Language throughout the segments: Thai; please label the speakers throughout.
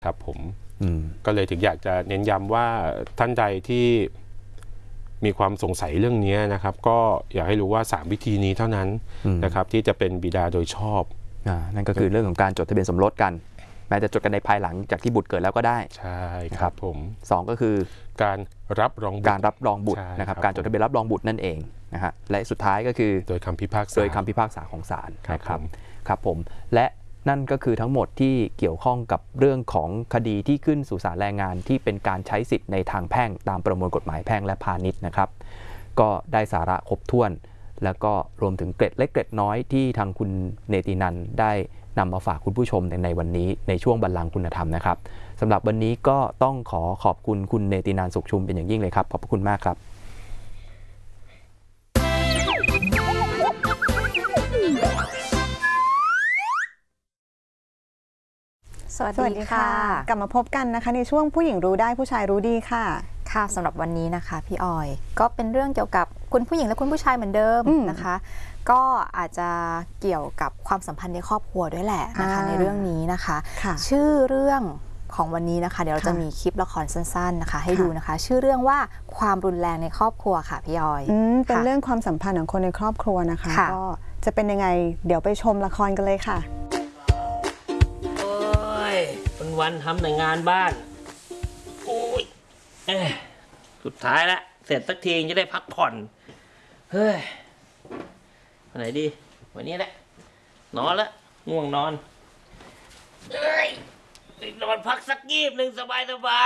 Speaker 1: ครับผมก็เลยถึงอยากจะเน้นย้ำว่าท่านใดที่มีความสงสัยเรื่องนี้นะครับก็อยากให้รู้ว่า3วิธีนี้เท่านั้นนะครับที่จะเป็นบิดาโดยชอบ
Speaker 2: นั่นก็คือเรื่องของการจดทะเบียนสมรสกันแม้จะจดกันในภายหลังจากที่บุตรเกิดแล้วก็ได้
Speaker 1: ใช่ครับผม
Speaker 2: 2ก็คือ
Speaker 1: การรับรอง
Speaker 2: บุตรนะครับการจดทะเบียนรับรองบุตรนั่นเองนะฮะและสุดท้ายก็คือ
Speaker 1: โดยคำพิพากษา
Speaker 2: ของศาลครับผมและนั่นก็คือทั้งหมดที่เกี่ยวข้องกับเรื่องของคดีที่ขึ้นสู่ศาลแรงงานที่เป็นการใช้สิทธิ์ในทางแพ่งตามประมวลกฎหมายแพ่งและพาณิชย์นะครับก็ได้สาระครบถ้วนแล้วก็รวมถึงเกร็ดเล็กเกร็ดน้อยที่ทางคุณเนตินันท์ได้นำมาฝากคุณผู้ชมในวันนี้ในช่วงบัลลังก์คุณธรรมนะครับสำหรับวันนี้ก็ต้องขอบคุณคุณเนตินันท์สุขชุมเป็นอย่างยิ่งเลยครับขอบคุณมากครับ
Speaker 3: สวัสดีค่ะกลับมาพบกันนะคะในช่วงผู้หญิงรู้ได้ผู้ชายรู้ดีค่ะ
Speaker 4: ค่ะสำหรับวันนี้นะคะพี่ออยก็เป็นเรื่องเกี่ยวกับคุณผู้หญิงและคุณผู้ชายเหมือนเดิมนะคะก็อาจจะเกี่ยวกับความสัมพันธ์ในครอบครัวด้วยแหละนะคะในเรื่องนี้นะคะชื่อเรื่องของวันนี้นะคะเดี๋ยวเราจะมีคลิปละครสั้นๆนะคะให้ดูนะคะชื่อเรื่องว่าความรุนแรงในครอบครัวค่ะพี่ออย
Speaker 3: เป็นเรื่องความสัมพันธ์ของคนในครอบครัวนะคะก็จะเป็นยังไงเดี๋ยวไปชมละครกันเลยค่ะ
Speaker 5: วันทำแต่งานบ้านโอ้ยสุดท้ายแล้วเสร็จสักทีจะได้พักผ่อนเฮ้ยวันไหนดีวันนี้แหละนอนละง่วงนอนนอนพักสักยีบหนึ่งสบาย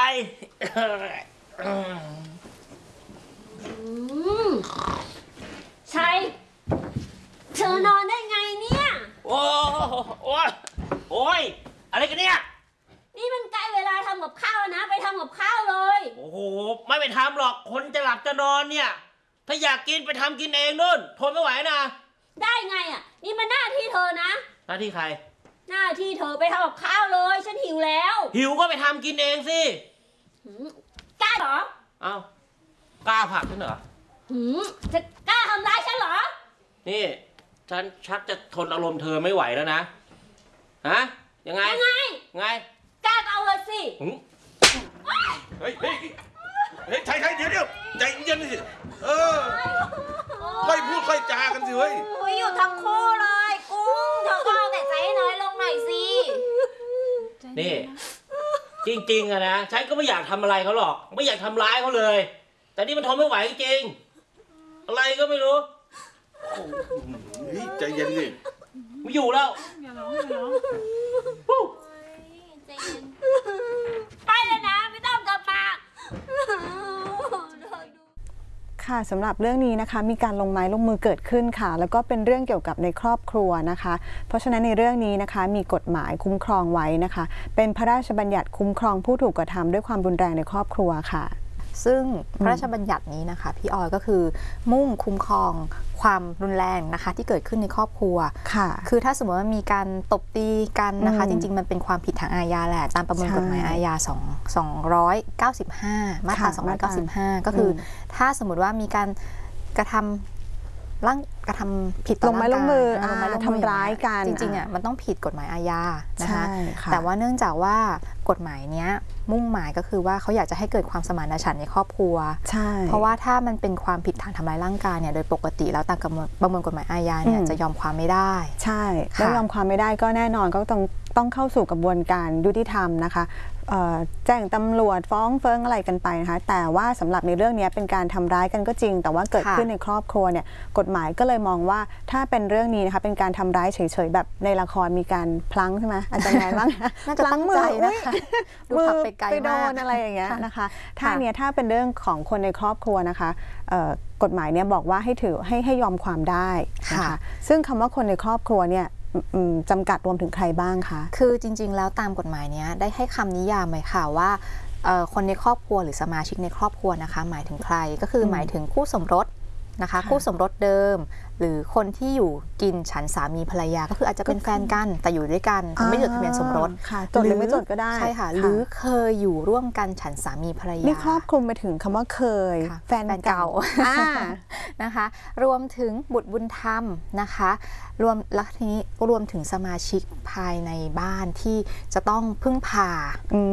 Speaker 6: ชัยเธอนอนได้ไงเนี่ย
Speaker 5: โอ้ยอะไรกันเนี่ย
Speaker 6: นี่มันใกล้เวลาทำกับข้าวนะไปทำกับข้าวเลย
Speaker 5: โอ้โหไม่ไปทำหรอกคนจะหลับจะนอนเนี่ยถ้าอยากกินไปทำกินเองนู่นทนไม่ไหวนะ
Speaker 6: ได้ไงอ่ะนี่มันหน้าที่เธอนะ
Speaker 5: หน้าที่ใคร
Speaker 6: หน้าที่เธอไปทำกับข้าวเลยฉันหิวแล้ว
Speaker 5: หิวก็ไปทำกินเองสิ
Speaker 6: กล้าเหรอ
Speaker 5: อ้าวกล้าผักฉันเหรอ
Speaker 6: จะกล้าทำร้ายฉันเหรอ
Speaker 5: นี่ฉันชักจะทนอารมณ์เธอไม่ไหวแล้วนะฮะยังไง
Speaker 6: กล้าเอาเลยสิ
Speaker 7: เฮ้ยใช่เดี๋ยวใจเย็นสิค่อยพูดค่อยจากันสิเฮ้ย
Speaker 6: อยู่ทั้งคู่เลยกุ้งเธอก็เอาแต่ใจให้น้อยลงหน่อยสิ
Speaker 5: นี่จริงๆอะนะฉันก็ไม่อยากทำอะไรเขาหรอกไม่อยากทำร้ายเขาเลยแต่นี่มันทนไม่ไหวจริงอะไรก็ไม่รู้
Speaker 7: ใจเย็นสิ
Speaker 5: ไม่อยู่แล้ว
Speaker 6: ไปเลยนะไม่ต้องกลับมา
Speaker 3: ค่ะสำหรับเรื่องนี้นะคะมีการลงไม้ลงมือเกิดขึ้นค่ะแล้วก็เป็นเรื่องเกี่ยวกับในครอบครัวนะคะเพราะฉะนั้นในเรื่องนี้นะคะมีกฎหมายคุ้มครองไว้นะคะเป็นพระราชบัญญัติคุ้มครองผู้ถูกกระทำด้วยความรุนแรงในครอบครัวค่ะ
Speaker 4: ซึ่งพระราชบัญญัตินี้นะคะพี่ออยก็คือมุ่งคุ้มครองความรุนแรงนะคะที่เกิดขึ้นในครอบครัวคือถ้าสมมติว่ามีการตบตีกันนะคะจริงๆมันเป็นความผิดทางอาญาแหละตามประมวลกฎหมายอาญา295มาตรา295ก็คือถ้าสมมติว่ามีการกระทำผิดต่อร่างกาย
Speaker 3: ลงไม้ลงมือทำร้ายกัน
Speaker 4: จริงๆอ่ะมันต้องผิดกฎหมายอาญานะคะแต่ว่าเนื่องจากว่ากฎหมายเนี้ยมุ่งหมายก็คือว่าเขาอยากจะให้เกิดความสมานฉันท์ในครอบครัวเพราะว่าถ้ามันเป็นความผิดฐานทำร้ายร่างกายเนี่ยโดยปกติแล้วตามประมวลกฎหมายอาญาเนี่ยจะยอมความไม่ได้
Speaker 3: ใช่แล้วยอมความไม่ได้ก็แน่นอนก็ต้องเข้าสู่กระบวนการยุติธรรมนะคะแจ้งตำรวจฟ้องเฟิ้งอะไรกันไปนะคะแต่ว่าสำหรับในเรื่องนี้เป็นการทำร้ายกันก็จริงแต่ว่าเกิดขึ้นในครอบครัวเนี่ยกฎหมายก็เลยมองว่าถ้าเป็นเรื่องนี้นะคะเป็นการทำร้ายเฉยๆแบบในละครมีการพลั้งใช่ไหมอาจารย์ไงบ้าง
Speaker 4: น่าจะตั้งใจนะคะ
Speaker 3: มือไปโดนอะไรอย่างเงี้ยนะคะถ้าเป็นเรื่องของคนในครอบครัวนะคะกฎหมายเนี่ยบอกว่าให้ยอมความได้นะคะซึ่งคำว่าคนในครอบครัวเนี่ยจำกัดรวมถึงใครบ้างคะ
Speaker 4: คือจริงๆแล้วตามกฎหมายนี้ได้ให้คำนิยามไว้ค่ะว่าคนในครอบครัวหรือสมาชิกในครอบครัวนะคะหมายถึงใครก็คือหมายถึงคู่สมรสนะคะคู่สมรสเดิมหรือคนที่อยู่กินฉันสามีภรรยาก็คืออาจจะเป็นแฟนกันแต่อยู่ด้วยกันไม่จดทะเบียนสมรส
Speaker 3: จดหรือไม่จดก็ได้
Speaker 4: ใช่ค่ะหรือเคยอยู่ร่วมกันฉันสามีภรรยา
Speaker 3: นี่ครอบคลุมไปถึงคำว่าเคยแฟนเก่า
Speaker 4: นะคะรวมถึงบุตรบุญธรรมนะคะรวมแล้วทีนี้รวมถึงสมาชิกภายในบ้านที่จะต้องพึ่งพา